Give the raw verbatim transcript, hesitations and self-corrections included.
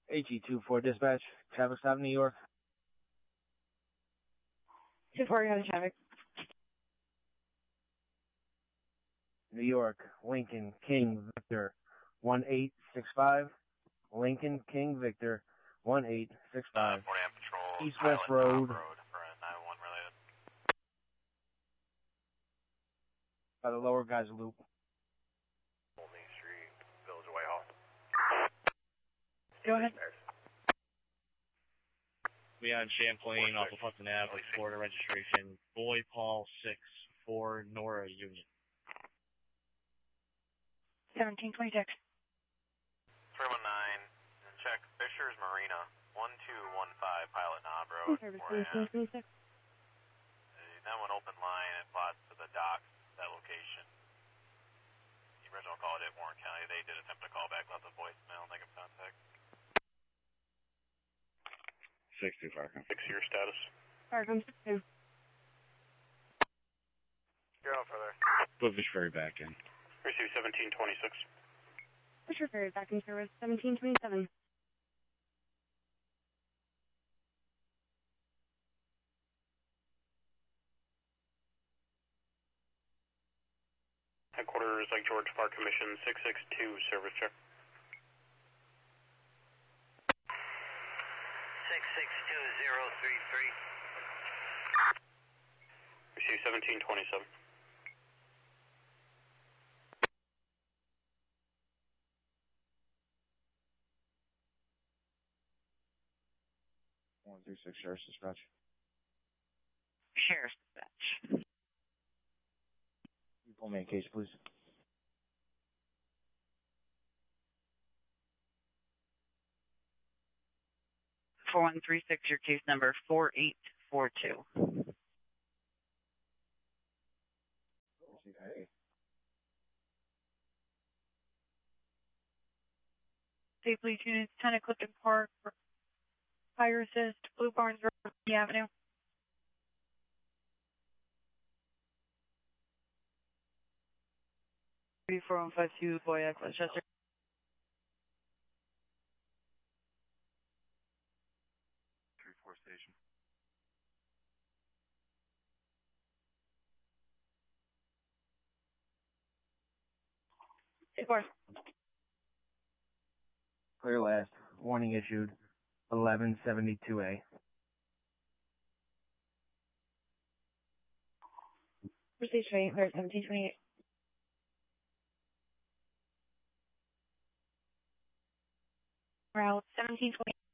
H E two four dispatch, traffic stop, New York. two four, you have traffic. New York, Lincoln King Victor, one eight six five. Lincoln King Victor, one eight six five. Uh, Patrol, East West Road. Road for a nine one related. By the Lower Guys Loop. Old Main Street, Village of Whitehall. Go ahead. We on Champlain off of Hudson Avenue, Florida registration. Boy Paul six for Nora Union. seventeen twenty-six. three one nine, check Fisher's Marina, one two one five Pilot Knob Road. Service four A M. twenty-six. That one open line and plots to the docks, that location. The original call did Warren County. They did attempt to call back, left a voicemail, negative contact. six two Farcom. Six year status. Farcom six two. You're on further. Put Fish Ferry back in. Receive seventeen twenty-six. Fisher Ferry back in service seventeen twenty-seven. Headquarters Lake George Fire Commission six six two, service check. six six two zero three three. Receive seventeen twenty-seven. one three six Sheriff's Dispatch. Sheriff's Dispatch. You pull me a case, please. four one three six, your case number four eight four two. Hey. Safely tuned ten at Clifton Park. Fire assist, Blue Barns Road, Avenue. three four one five two, Boyack, Westchester. three four station. Eight four. Clear last. Warning issued. eleven seventy-two A. Proceed straight, we're at seventeen twenty-eight. Route seventeen twenty-eight.